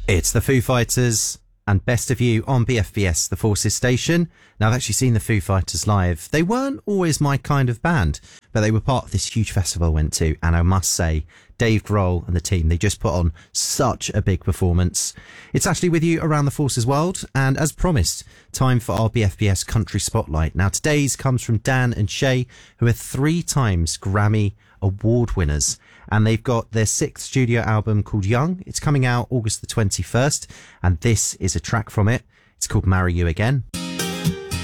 It's the Foo Fighters and Best of You on BFBS, the Forces station. Now, I've actually seen the Foo Fighters live. They weren't always my kind of band, but they were part of this huge festival I went to, and I must say, Dave Grohl and the team, they just put on such a big performance. It's Ashley with you around the Forces world, and as promised, time for our BFBS Country Spotlight. Now, today's comes from Dan and Shay, who are 3 times Grammy Award winners, and they've got their 6th studio album called Young. It's coming out August the 21st, and this is a track from it. It's called Marry You Again.